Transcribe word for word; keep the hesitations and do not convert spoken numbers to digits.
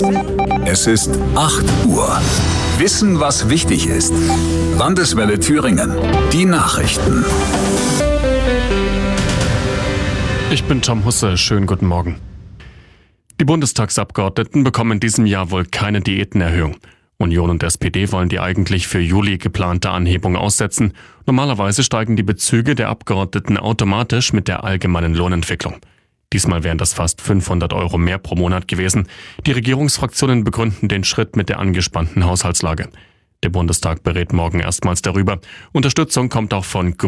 Es ist acht Uhr. Wissen, was wichtig ist. Landeswelle Thüringen. Die Nachrichten. Ich bin Tom Husse. Schönen guten Morgen. Die Bundestagsabgeordneten bekommen in diesem Jahr wohl keine Diätenerhöhung. Union und S P D wollen die eigentlich für Juli geplante Anhebung aussetzen. Normalerweise steigen die Bezüge der Abgeordneten automatisch mit der allgemeinen Lohnentwicklung. Diesmal wären das fast fünfhundert Euro mehr pro Monat gewesen. Die Regierungsfraktionen begründen den Schritt mit der angespannten Haushaltslage. Der Bundestag berät morgen erstmals darüber. Unterstützung kommt auch von